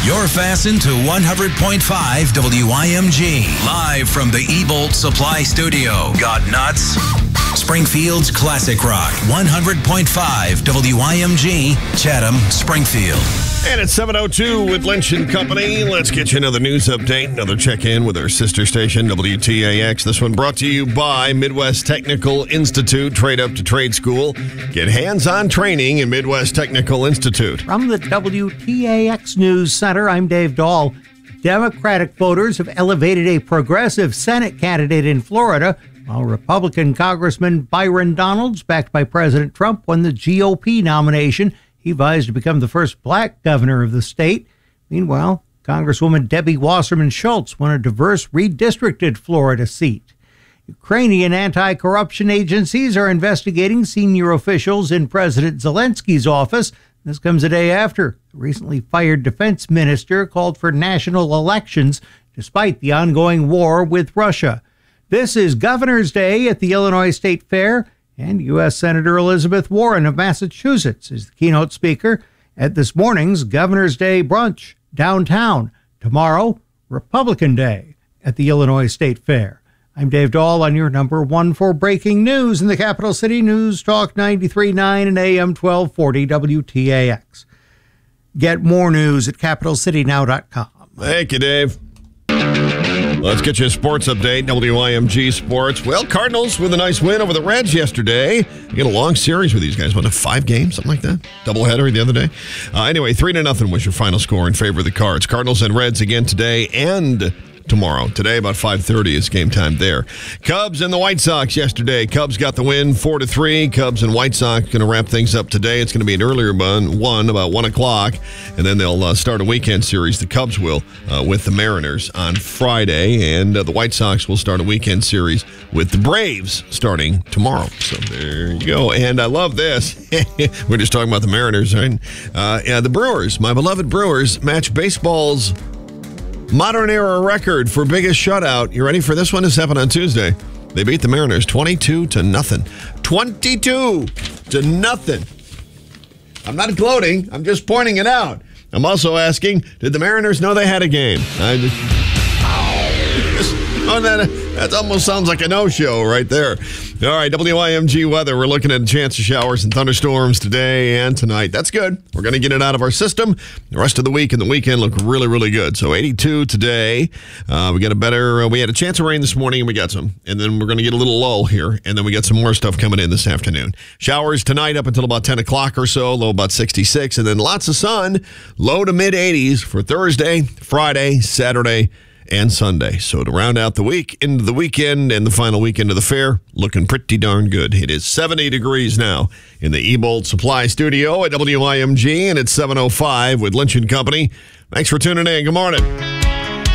You're fastened to 100.5 WIMG. Live from the Ebolt Supply Studio. Got nuts? Springfield's Classic Rock. 100.5 WIMG. Chatham, Springfield. And it's 7:02 with Lynch & Company. Let's get you another news update, another check-in with our sister station, WTAX. This one brought to you by Midwest Technical Institute. Trade up to trade school. Get hands-on training in Midwest Technical Institute. From the WTAX News Center, I'm Dave Dahl. Democratic voters have elevated a progressive Senate candidate in Florida, while Republican Congressman Byron Donalds, backed by President Trump, won the GOP nomination. He vies to become the first black governor of the state. Meanwhile, Congresswoman Debbie Wasserman Schultz won a diverse redistricted Florida seat. Ukrainian anti-corruption agencies are investigating senior officials in President Zelensky's office. This comes a day after the recently fired defense minister called for national elections despite the ongoing war with Russia. This is Governor's Day at the Illinois State Fair, and U.S. Senator Elizabeth Warren of Massachusetts is the keynote speaker at this morning's Governor's Day brunch downtown. Tomorrow, Republican Day at the Illinois State Fair. I'm Dave Dahl on your number one for breaking news in the Capital City News Talk 93.9 and AM 1240 WTAX. Get more news at capitalcitynow.com. Thank you, Dave. Let's get you a sports update, WIMG Sports. Well, Cardinals with a nice win over the Reds yesterday. You get a long series with these guys. What, 5 games, something like that? Doubleheader the other day. Anyway, 3-0 was your final score in favor of the Cards. Cardinals and Reds again today and tomorrow. Today, about 5:30 is game time there. Cubs and the White Sox yesterday. Cubs got the win 4-3. Cubs and White Sox going to wrap things up today. It's going to be an earlier one, about 1 o'clock. And then they'll start a weekend series. The Cubs will with the Mariners on Friday. And the White Sox will start a weekend series with the Braves starting tomorrow. So there you go. And I love this. We're just talking about the Mariners, right? The Brewers, my beloved Brewers, match baseball's modern era record for biggest shutout. You ready for this one? This happened on Tuesday. They beat the Mariners 22-0. 22-0. I'm not gloating. I'm just pointing it out. I'm also asking, did the Mariners know they had a game? That almost sounds like a no-show right there. All right, WIMG weather. We're looking at a chance of showers and thunderstorms today and tonight. That's good. We're going to get it out of our system. The rest of the week and the weekend look really, really good. So 82 today. We had a chance of rain this morning, and we got some. And then we're going to get a little lull here, and then we got some more stuff coming in this afternoon. Showers tonight up until about 10 o'clock or so, low about 66, and then lots of sun, low to mid-80s for Thursday, Friday, Saturday, and Sunday. So to round out the week, into the weekend, and the final weekend of the fair, looking pretty darn good. It is 70 degrees now in the Ebolt Supply Studio at WIMG, and it's 7:05 with Lynch & Company. Thanks for tuning in. Good morning.